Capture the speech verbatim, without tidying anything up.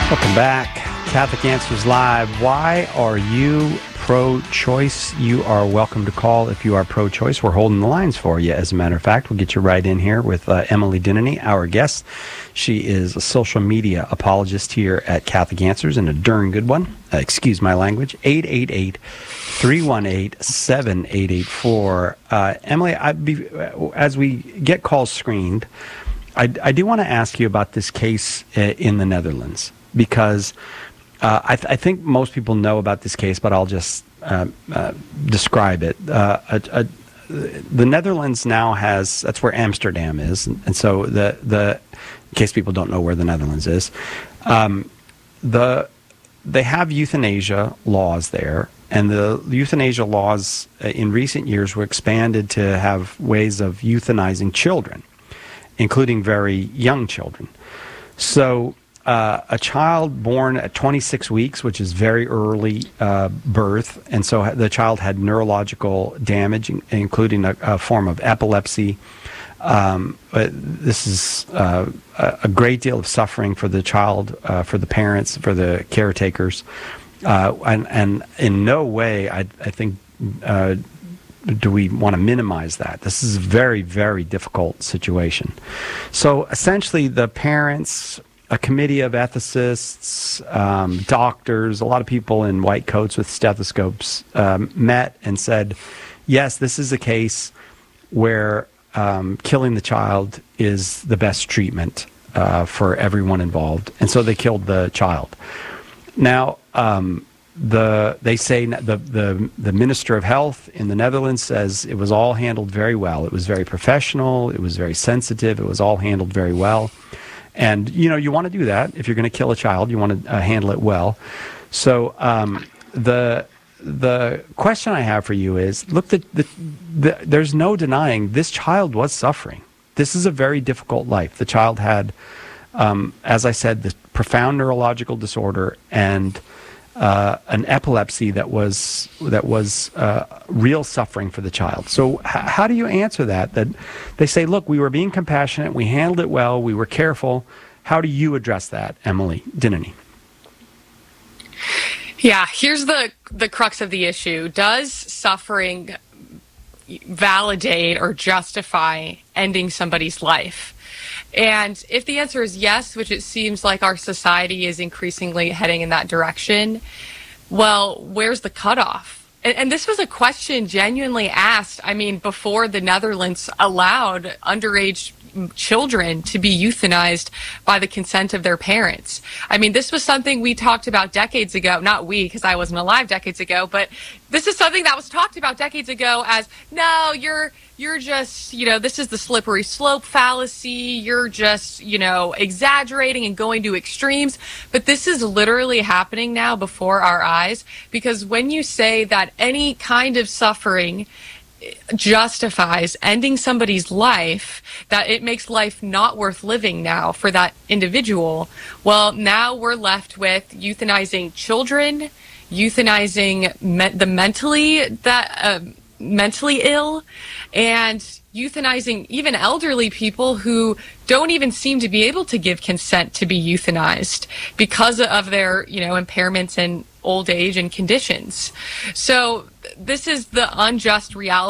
Welcome back. Catholic Answers Live. Why are you pro-choice? You are welcome to call if you are pro-choice. We're holding the lines for you, as a matter of fact. We'll get you right in here with uh, Emily Dinany, our guest. She is a social media apologist here at Catholic Answers, and a darn good one. Uh, excuse my language. eight eight eight, three one eight, seven eight eight four. Uh, Emily, I'd be, as we get calls screened, I, I do want to ask you about this case uh, in the Netherlands, because uh, I, th- I think most people know about this case, but I'll just uh, uh, describe it. Uh, a, a, the Netherlands now has, that's where Amsterdam is, and, and so the, the, in case people don't know where the Netherlands is, um, the they have euthanasia laws there, and the euthanasia laws uh, in recent years were expanded to have ways of euthanizing children, including very young children. So uh, a child born at twenty-six weeks, which is very early uh, birth, and so the child had neurological damage, including a, a form of epilepsy. Um, this is uh, a great deal of suffering for the child, uh, for the parents, for the caretakers, uh, and, and in no way, I, I think, uh, do we want to minimize that. This is a very, very difficult situation. So essentially, the parents, a committee of ethicists, um, doctors, a lot of people in white coats with stethoscopes um, met and said, yes, this is a case where um, killing the child is the best treatment uh, for everyone involved. And so they killed the child. Now, um, The they say the, the the Minister of Health in the Netherlands says it was all handled very well. It was very professional. It was very sensitive. It was all handled very well. And, you know, you want to do that. If you're going to kill a child, you want to uh, handle it well. So um, the the question I have for you is, look, the, the, the, there's no denying this child was suffering. This is a very difficult life. The child had, um, as I said, this profound neurological disorder and Uh, an epilepsy that was that was uh, real suffering for the child. So h- how do you answer that? That they say, look, we were being compassionate, we handled it well, we were careful. How do you address that, Emily Dinany? Yeah, here's the the crux of the issue. Does suffering validate or justify ending somebody's life? And if the answer is yes, which it seems like our society is increasingly heading in that direction, well, where's the cutoff? And, and this was a question genuinely asked, I mean, before the Netherlands allowed underage children to be euthanized by the consent of their parents. I mean, this was something we talked about decades ago. Not we, because I wasn't alive decades ago, but this is something that was talked about decades ago as, no, you're you're just, you know, this is the slippery slope fallacy. You're just, you know, exaggerating and going to extremes. But this is literally happening now before our eyes, because when you say that any kind of suffering justifies ending somebody's life, that it makes life not worth living now for that individual, well, now we're left with euthanizing children, euthanizing me- the mentally that uh, mentally ill, and euthanizing even elderly people who don't even seem to be able to give consent to be euthanized because of their, you know, impairments and old age and conditions. So this is the unjust reality